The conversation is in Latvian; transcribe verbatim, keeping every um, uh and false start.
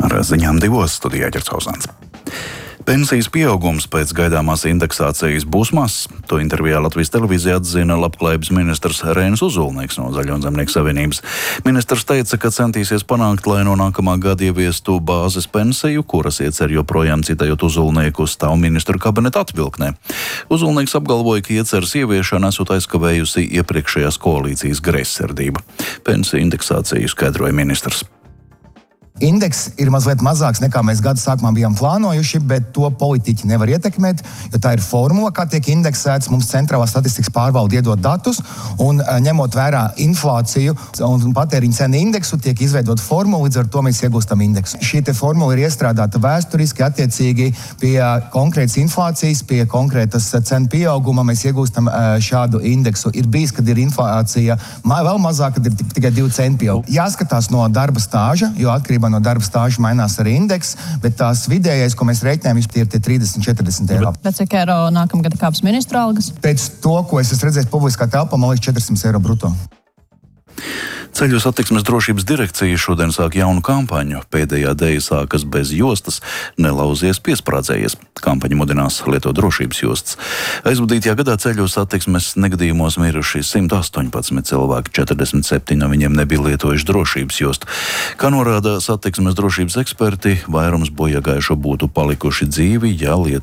Ar ziņām divos studijā Ģercauzāns. Pensijas pieaugums pēc gaidāmās indeksācijas būs mazs. To intervijā Latvijas televīzijā atzina labklājības ministrs Reinis Uzulnieks no Zaļo un Zemnieku savienības. Ministrs teica, ka centīsies panākt, lai no nākamā gada ieviestu bāzes pensiju, kuras iecer joprojām, citējot Uzulnieku, stāv ministru kabineta atvilknē. Uzulnieks apgalvoja, ka ieceras ieviešana esot aizkavējusi iepriekšējās koalīcijas greizsirdība. Pensiju indeksāciju skaidroja ministrs. Indeks ir mazliet mazāks nekā mēs gada sākumā bijām plānojuši, bet to politiķi nevar ietekmēt, jo tā ir formula, kā tiek indeksēts. Mums centrālā statistikas pārvalde iedod datus, un ņemot vērā inflāciju un patēriņa cenu indeksu, tiek izveidot formula, līdz ar to mēs iegūstam indeksu. Šī te formula ir iestrādāta vēsturiski attiecīgi pie konkrētas inflācijas, pie konkrētas cenu pieauguma, mēs iegūstam šādu indeksu. Ir bijis, kad ir inflācija vēl mazāk, kad ir tikai divi centi pieaug. Jāskatās no darba stāža, jo atkarībā no darba stāža mainās arī indeks, bet tās vidējais, ko mēs reiķinājām, ir tie trīsdesmit četrdesmit eiro. Bet cik eiro nākamgad kāps ministru algas? Pēc to, ko es esmu redzējis publiskā telpā, man liekas četrsimt eiro bruto. Ceļu satiksmes drošības direkcija šodien sāk jaunu kampaņu. Pēdējā deja sākas bez jostas, nelauzies piesprādzējies. Kampaņa mudinās lietot drošības jostas. Aizvadītajā gadā ceļu satiksmes negadījumos miruši simt astoņpadsmit cilvēki, četrdesmit septiņi no viņiem nebija lietojuši drošības jostu. Kā norāda satiksmes drošības eksperti, vairums bojāgājušo būtu palikuši dzīvi, ja liet,